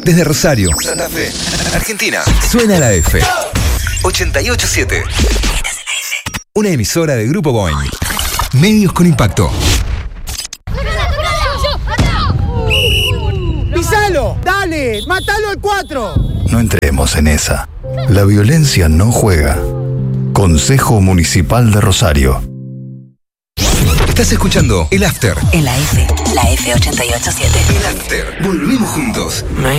Desde Rosario, Santa Fe, Argentina. Suena la F. 88.7. Una emisora de Grupo Boing. Medios con impacto. ¡Pisalo! ¡Dale! ¡Mátalo al 4! No entremos en esa. La violencia no juega. Consejo Municipal de Rosario. Estás escuchando El After. En la F, la F 88.7. El After. Volvemos juntos.